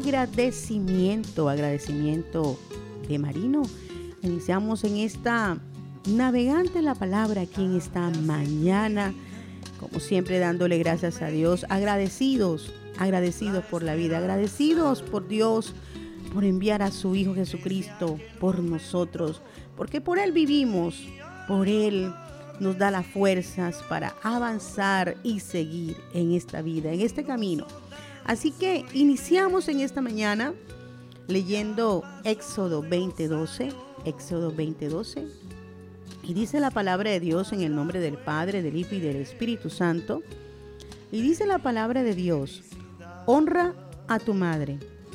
agradecimiento de Marino. Iniciamos en esta navegante la palabra aquí en esta mañana, como siempre dándole gracias a Dios, agradecidos por la vida, agradecidos por Dios, por enviar a su Hijo Jesucristo por nosotros, porque por Él vivimos, por Él nos da las fuerzas para avanzar y seguir en esta vida, en este camino. Así que iniciamos en esta mañana leyendo Éxodo 20:12, y dice la palabra de Dios en el nombre del Padre, del Hijo y del Espíritu Santo, y dice la palabra de Dios: honra a tu madre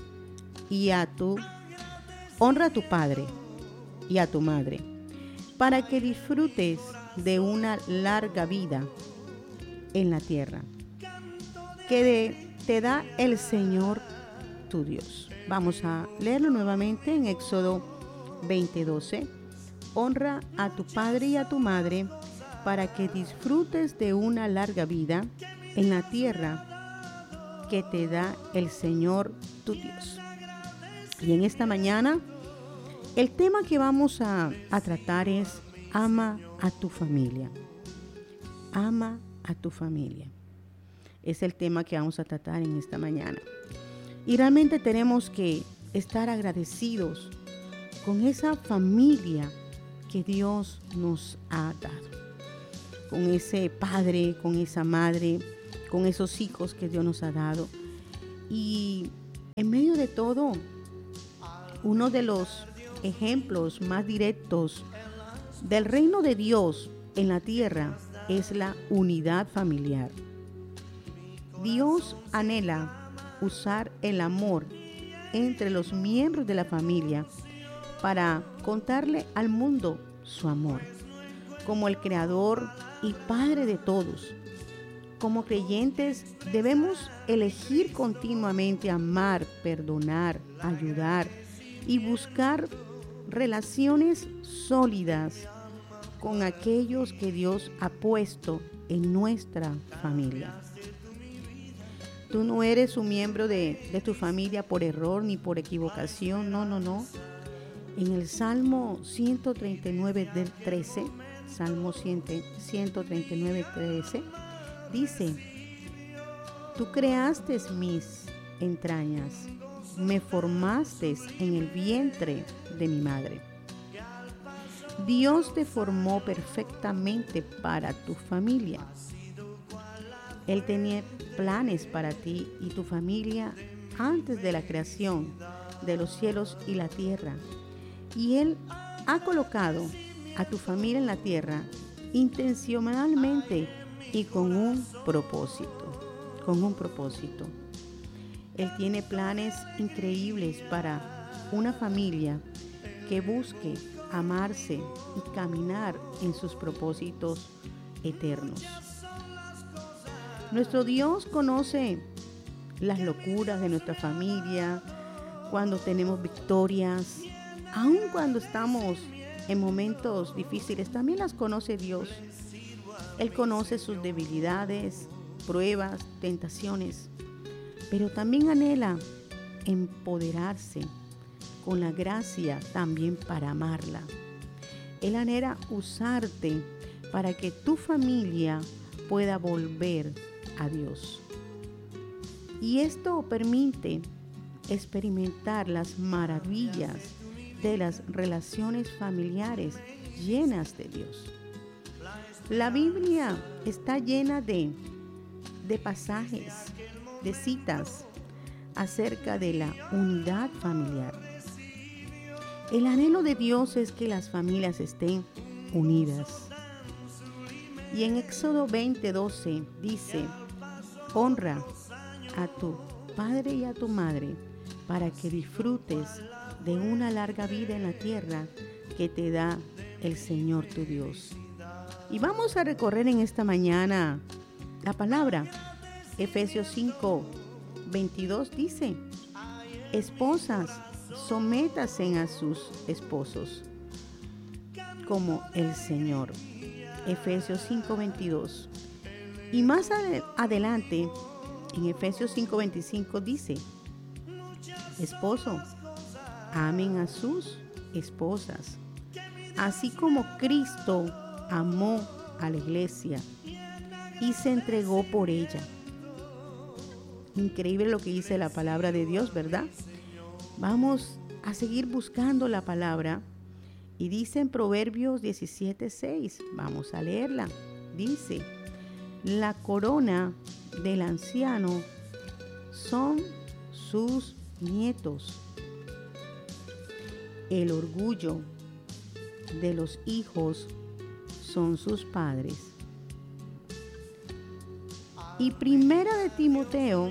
honra a tu padre y a tu madre, para que disfrutes de una larga vida en la tierra que te da el Señor tu Dios. Vamos a leerlo nuevamente en Éxodo 20:12. Honra a tu padre y a tu madre para que disfrutes de una larga vida en la tierra que te da el Señor tu Dios. Y en esta mañana el tema que vamos a tratar es: ama a tu familia. Ama a tu familia. Es el tema que vamos a tratar en esta mañana. Y realmente tenemos que estar agradecidos con esa familia que Dios nos ha dado. Con ese padre, con esa madre, con esos hijos que Dios nos ha dado. Y en medio de todo, uno de los ejemplos más directos del reino de Dios en la tierra es la unidad familiar. Dios anhela usar el amor entre los miembros de la familia para contarle al mundo su amor, como el creador y padre de todos. Como creyentes debemos elegir continuamente amar, perdonar, ayudar y buscar relaciones sólidas con aquellos que Dios ha puesto en nuestra familia. Tú no eres un miembro de tu familia por error ni por equivocación, no. En el Salmo 139 del 13, Salmo 139, 13, dice: tú creaste mis entrañas, me formaste en el vientre de mi madre. Dios te formó perfectamente para tu familia. Él tenía planes para ti y tu familia antes de la creación de los cielos y la tierra. Y Él ha colocado a tu familia en la tierra intencionalmente y con un propósito. Él tiene planes increíbles para una familia que busque amarse y caminar en sus propósitos eternos. Nuestro Dios conoce las locuras de nuestra familia, cuando tenemos victorias, aun cuando estamos en momentos difíciles, también las conoce Dios. Él conoce sus debilidades, pruebas, tentaciones, pero también anhela empoderarse con la gracia también para amarla. Él anhela usarte para que tu familia pueda volver a Dios. Y esto permite experimentar las maravillas de las relaciones familiares llenas de Dios. La Biblia está llena de pasajes, de citas acerca de la unidad familiar. El anhelo de Dios es que las familias estén unidas. Y en Éxodo 20:12 dice: honra a tu padre y a tu madre para que disfrutes de una larga vida en la tierra que te da el Señor tu Dios. Y vamos a recorrer en esta mañana la palabra. Efesios 5:22 dice: esposas, sométanse a sus esposos como el Señor. Efesios 5:22. Y más adelante, en Efesios 5:25 dice: Esposo, amen a sus esposas, así como Cristo amó a la iglesia y se entregó por ella. Increíble lo que dice la palabra de Dios, ¿verdad? Vamos a seguir buscando la palabra y dice en Proverbios 17:6, vamos a leerla. Dice: la corona del anciano son sus nietos, el orgullo de los hijos son sus padres. Y Primera de Timoteo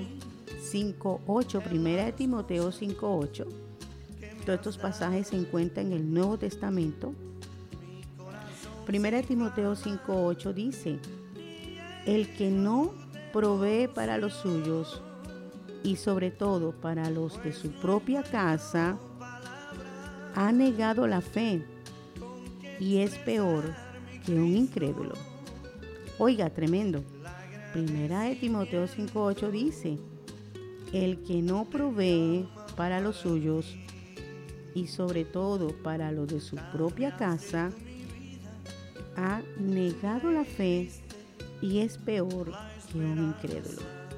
5:8, todos estos pasajes se encuentran en el Nuevo Testamento. Primera de Timoteo 5:8 dice: el que no provee para los suyos y sobre todo para los de su propia casa, ha negado la fe y es peor que un incrédulo. Oiga, tremendo. Primera de Timoteo 5:8 dice: el que no provee para los suyos y sobre todo para los de su propia casa, ha negado la fe y es peor que un incrédulo.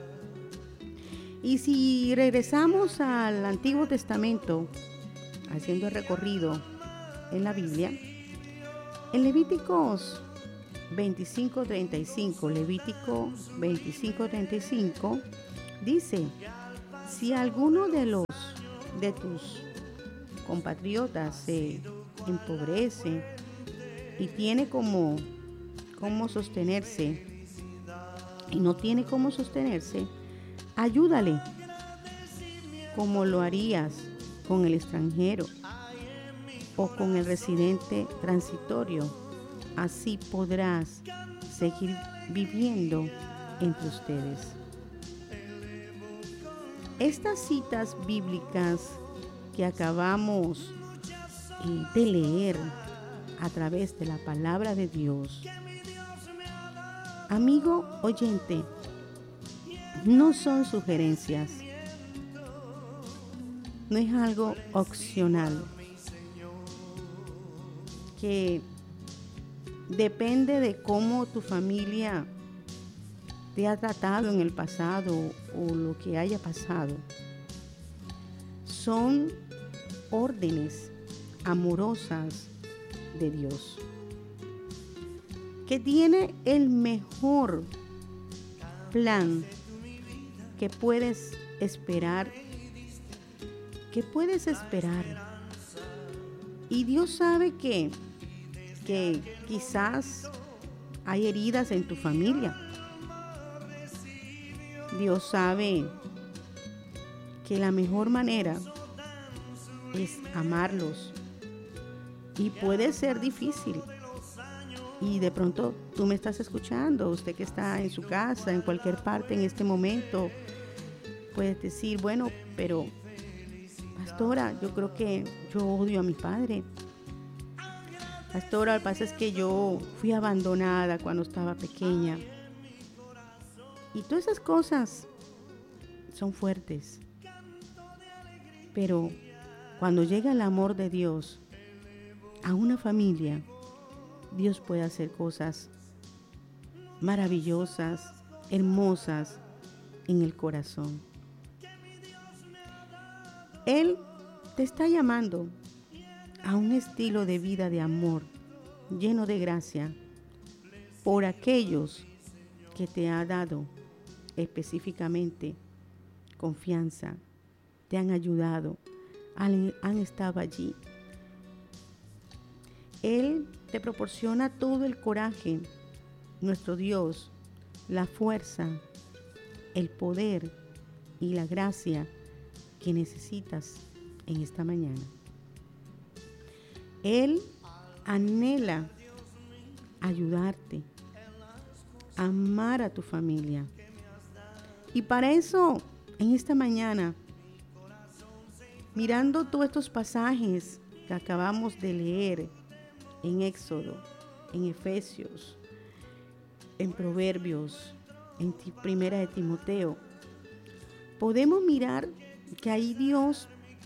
Y si regresamos al Antiguo Testamento, haciendo el recorrido en la Biblia, en Levíticos 25:35 dice: si alguno de tus compatriotas se empobrece y tiene cómo sostenerse y no tiene cómo sostenerse, ayúdale como lo harías con el extranjero o con el residente transitorio. Así podrás seguir viviendo entre ustedes. Estas citas bíblicas que acabamos de leer a través de la palabra de Dios, amigo oyente, no son sugerencias, no es algo opcional que depende de cómo tu familia te ha tratado en el pasado o lo que haya pasado. Son órdenes amorosas de Dios, que tiene el mejor plan que puedes esperar. Y Dios sabe que quizás hay heridas en tu familia. Dios sabe que la mejor manera es amarlos. Y puede ser difícil. Y de pronto tú me estás escuchando, usted que está en su casa, en cualquier parte en este momento, puedes decir: bueno, pero pastora, yo creo que yo odio a mi padre. Pastora, lo que pasa es que yo fui abandonada cuando estaba pequeña. Y todas esas cosas son fuertes. Pero cuando llega el amor de Dios a una familia, Dios puede hacer cosas maravillosas, hermosas en el corazón. Él te está llamando a un estilo de vida de amor, lleno de gracia, por aquellos que te ha dado específicamente confianza, te han ayudado, han estado allí. Él te proporciona todo el coraje, nuestro Dios, la fuerza, el poder y la gracia que necesitas en esta mañana. Él anhela ayudarte, amar a tu familia. Y para eso, en esta mañana, mirando todos estos pasajes que acabamos de leer en Éxodo, en Efesios, en Proverbios, en Primera de Timoteo, podemos mirar que ahí Dios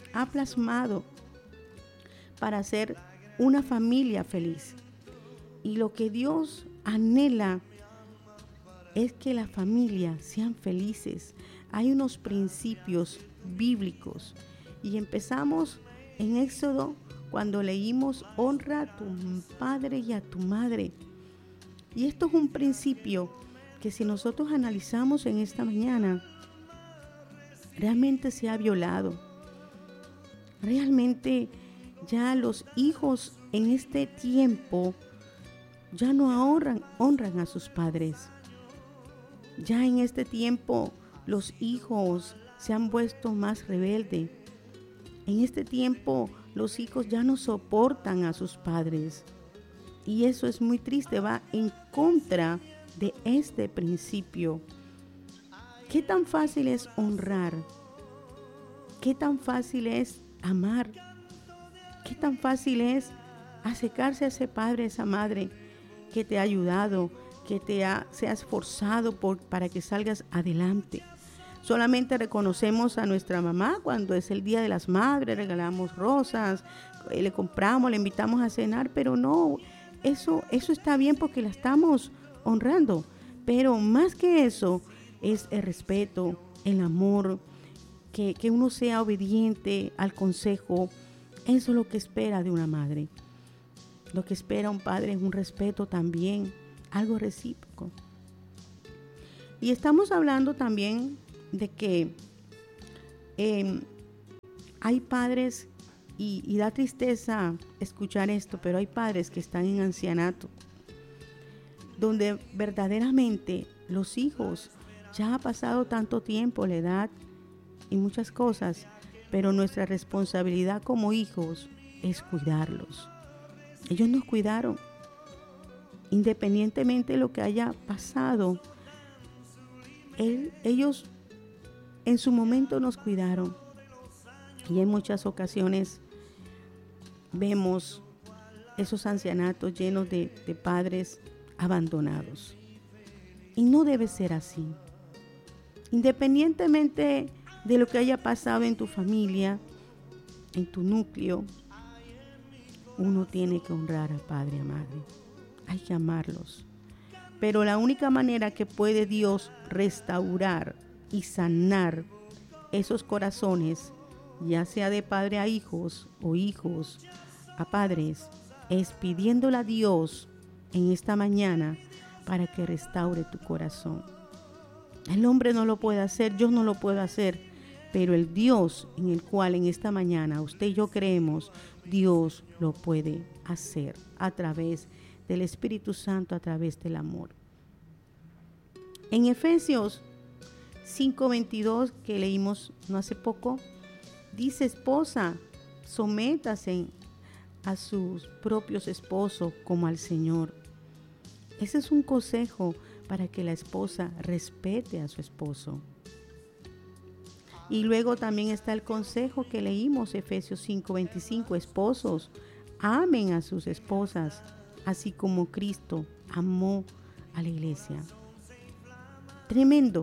ha plasmado para hacer una familia feliz. Y lo que Dios anhela es que las familias sean felices. Hay unos principios bíblicos y empezamos en Éxodo cuando leímos: honra a tu padre y a tu madre. Y esto es un principio que, si nosotros analizamos en esta mañana, realmente se ha violado. Realmente ya los hijos en este tiempo ya no honran a sus padres. Ya en este tiempo los hijos se han vuelto más rebeldes. En este tiempo los hijos ya no soportan a sus padres. Y eso es muy triste, va en contra de este principio. ¿Qué tan fácil es honrar? ¿Qué tan fácil es amar? ¿Qué tan fácil es acercarse a ese padre, a esa madre que te ha ayudado, que se ha esforzado para que salgas adelante? Solamente reconocemos a nuestra mamá cuando es el Día de las Madres, regalamos rosas, le compramos, le invitamos a cenar, pero no, eso está bien porque la estamos honrando. Pero más que eso es el respeto, el amor, que uno sea obediente al consejo. Eso es lo que espera de una madre. Lo que espera un padre es un respeto también, algo recíproco. Y estamos hablando también de que hay padres, y da tristeza escuchar esto, pero hay padres que están en ancianato, donde verdaderamente los hijos ya ha pasado tanto tiempo, la edad y muchas cosas, pero nuestra responsabilidad como hijos es cuidarlos. Ellos nos cuidaron, independientemente de lo que haya pasado. Ellos en su momento nos cuidaron, y en muchas ocasiones vemos esos ancianatos llenos de padres abandonados. Y no debe ser así. Independientemente de lo que haya pasado en tu familia, en tu núcleo, uno tiene que honrar a padre y a madre. Hay que amarlos. Pero la única manera que puede Dios restaurar y sanar esos corazones, ya sea de padre a hijos o hijos a padres, es pidiéndole a Dios en esta mañana para que restaure tu corazón. El hombre no lo puede hacer, yo no lo puedo hacer, pero el Dios en el cual en esta mañana usted y yo creemos, Dios lo puede hacer a través del Espíritu Santo, a través del amor. En Efesios 5:22, que leímos no hace poco, dice: esposa, sométase a sus propios esposos como al Señor. Ese es un consejo para que la esposa respete a su esposo. Y luego también está el consejo que leímos, Efesios 5:25, esposos, amen a sus esposas, así como Cristo amó a la iglesia. Tremendo.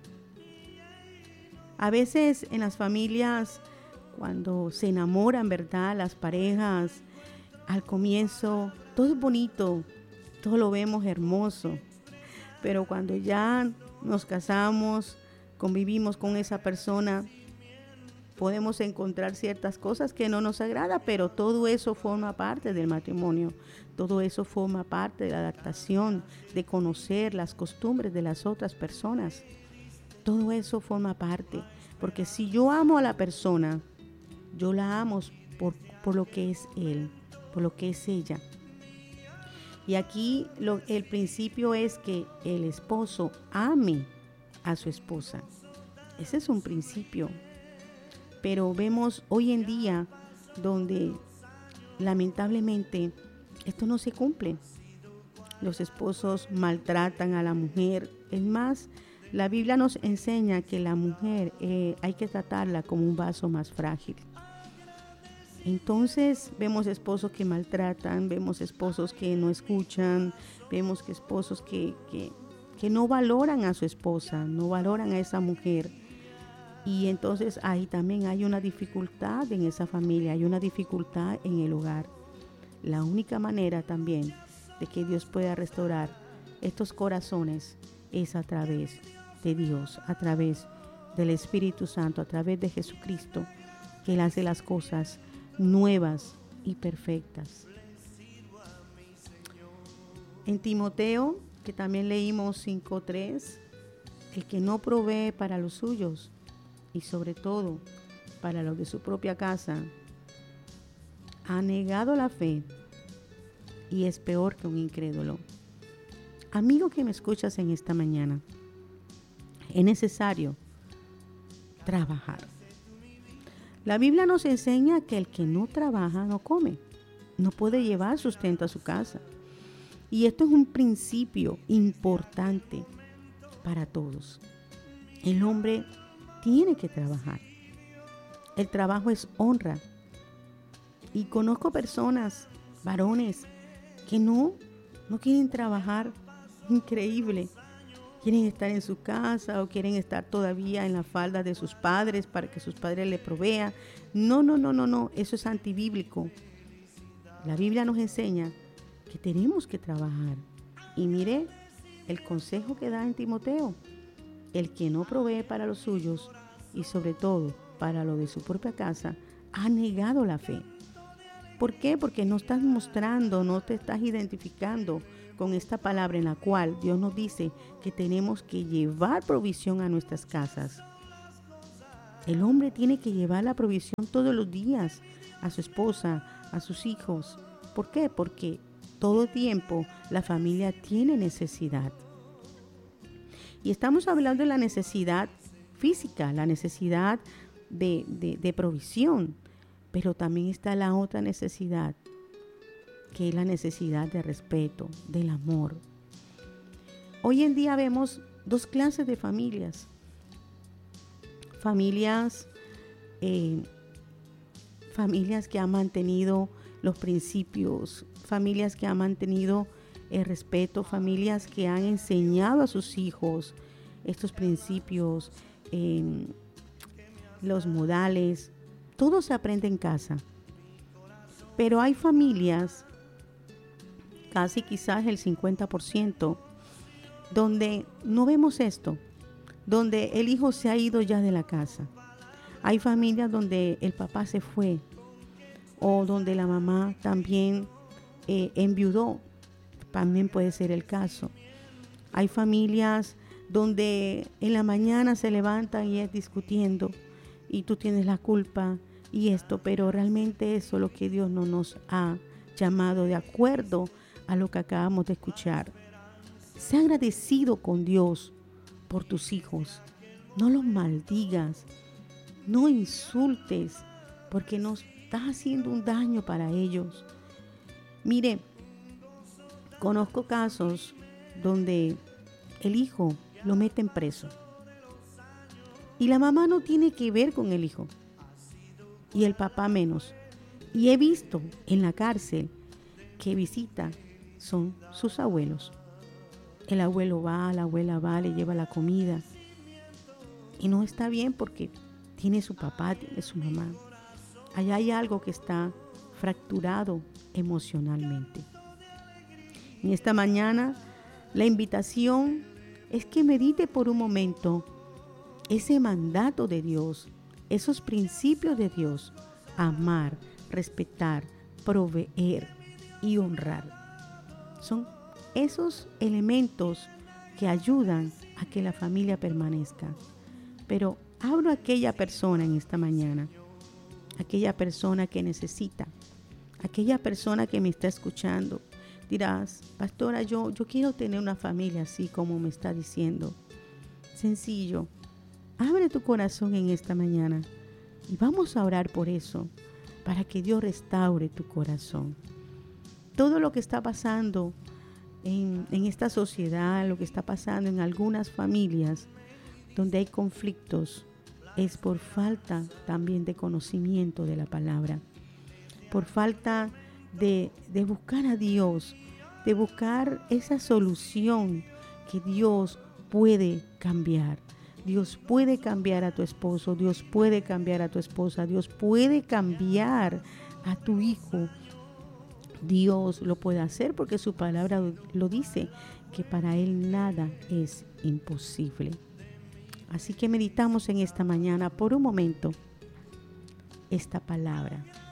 A veces en las familias, cuando se enamoran, ¿verdad? Las parejas, al comienzo todo es bonito, todo lo vemos hermoso, pero cuando ya nos casamos, convivimos con esa persona, podemos encontrar ciertas cosas que no nos agrada, pero todo eso forma parte del matrimonio, todo eso forma parte de la adaptación, de conocer las costumbres de las otras personas. Todo eso forma parte, porque si yo amo a la persona, yo la amo por lo que es él, por lo que es ella. Y aquí el principio es que el esposo ame a su esposa. Ese es un principio. Pero vemos hoy en día donde lamentablemente esto no se cumple. Los esposos maltratan a la mujer. Es más, la Biblia nos enseña que la mujer hay que tratarla como un vaso más frágil. Entonces vemos esposos que maltratan, vemos esposos que no escuchan, vemos que esposos que no valoran a su esposa, no valoran a esa mujer. Y entonces ahí también hay una dificultad en esa familia, hay una dificultad en el hogar. La única manera también de que Dios pueda restaurar estos corazones es a través de Dios, a través del Espíritu Santo, a través de Jesucristo, que Él hace las cosas nuevas y perfectas. En Timoteo, que también leímos 5:3, el que no provee para los suyos y sobre todo para los de su propia casa, ha negado la fe y es peor que un incrédulo. Amigo que me escuchas en esta mañana, es necesario trabajar. La Biblia nos enseña que el que no trabaja no come, no puede llevar sustento a su casa. Y esto es un principio importante para todos. El hombre tiene que trabajar. El trabajo es honra. Y conozco personas, varones, que no quieren trabajar. Increíble. Quieren estar en su casa o quieren estar todavía en la falda de sus padres para que sus padres le provean. No. Eso es antibíblico. La Biblia nos enseña que tenemos que trabajar. Y mire el consejo que da en Timoteo. El que no provee para los suyos y sobre todo para lo de su propia casa, ha negado la fe. ¿Por qué? Porque no estás mostrando, no te estás identificando con esta palabra en la cual Dios nos dice que tenemos que llevar provisión a nuestras casas. El hombre tiene que llevar la provisión todos los días a su esposa, a sus hijos. ¿Por qué? Porque todo tiempo la familia tiene necesidad. Y estamos hablando de la necesidad física, la necesidad de provisión, pero también está la otra necesidad, que es la necesidad de respeto, del amor. Hoy en día vemos dos clases de familias. Familias que han mantenido los principios, familias que han mantenido el respeto, familias que han enseñado a sus hijos estos principios, los modales. Todo se aprende en casa. Pero hay familias, casi quizás el 50%, donde no vemos esto, donde el hijo se ha ido ya de la casa. Hay familias donde el papá se fue o donde la mamá también enviudó. También puede ser el caso. Hay familias donde en la mañana se levantan y es discutiendo y tú tienes la culpa y esto, pero realmente eso es lo que Dios no nos ha llamado de acuerdo a lo que acabamos de escuchar. Sé agradecido con Dios por tus hijos. No los maldigas, no insultes, porque nos estás haciendo un daño para ellos. Mire, conozco casos donde el hijo lo meten preso y la mamá no tiene que ver con el hijo y el papá menos. Y he visto en la cárcel que visita son sus abuelos. El abuelo va, la abuela va, le lleva la comida y no está bien porque tiene su papá, tiene su mamá. Allá hay algo que está fracturado emocionalmente. En esta mañana la invitación es que medite por un momento ese mandato de Dios, esos principios de Dios: amar, respetar, proveer y honrar. Son esos elementos que ayudan a que la familia permanezca. Pero hablo a aquella persona en esta mañana, aquella persona que necesita, aquella persona que me está escuchando. Dirás: pastora, yo quiero tener una familia así como me está diciendo. Sencillo, abre tu corazón en esta mañana y vamos a orar por eso, para que Dios restaure tu corazón. Todo lo que está pasando en esta sociedad, lo que está pasando en algunas familias donde hay conflictos, es por falta también de conocimiento de la palabra, por falta de buscar a Dios, de buscar esa solución que Dios puede cambiar. Dios puede cambiar a tu esposo, Dios puede cambiar a tu esposa, Dios puede cambiar a tu hijo. Dios lo puede hacer porque su palabra lo dice, que para Él nada es imposible. Así que meditamos en esta mañana por un momento esta palabra.